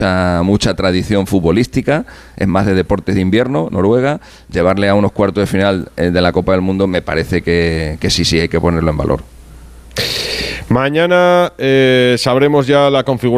mucha tradición futbolística, es más de deportes de invierno, Noruega. Llevarle a unos cuartos de final de la Copa del Mundo me parece que sí hay que ponerlo en valor. Mañana sabremos ya la configuración